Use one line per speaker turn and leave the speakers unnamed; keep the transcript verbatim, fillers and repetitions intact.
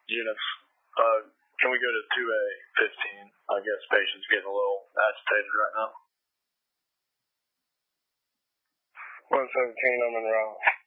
units. Uh, can we go to two A fifteen? I guess patient's getting a little agitated right now.
one seventeen on Monroe.